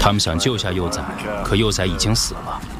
他们想救下幼崽，可幼崽已经死了。